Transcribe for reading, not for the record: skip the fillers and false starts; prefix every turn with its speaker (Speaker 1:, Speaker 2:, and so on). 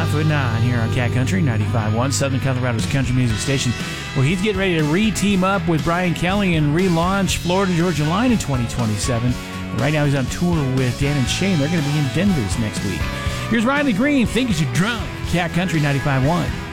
Speaker 1: 5 foot 9 here on Cat Country 95.1, Southern Colorado's country music station, where he's getting ready to re-team up with Brian Kelly and relaunch Florida Georgia Line in 2027. Right now he's on tour with Dan and Shane. They're going to be in Denver next week. Here's Riley Green, Think You Should Drunk, Cat Country 95.1.